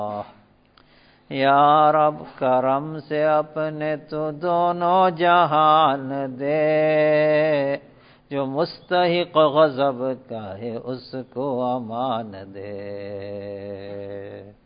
या रब करम से अपने तो दोनों जहान दे, जो मुस्तहिक गज़ब का है उसको अमान दे।